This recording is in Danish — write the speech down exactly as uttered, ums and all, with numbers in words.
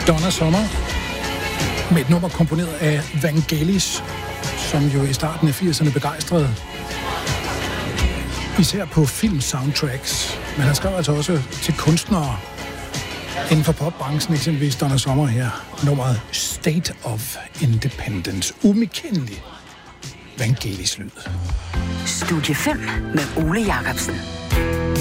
Donna Summer med et nummer komponeret af Vangelis, som jo i starten af firserne begejstrede især på film-soundtracks. Men han skrev altså også til kunstnere inden for popbranchen, eksempelvis Donna Summer her. Nummeret State of Independence. Umikendelig Vangelis lyd. Studie fem med Ole Jacobsen.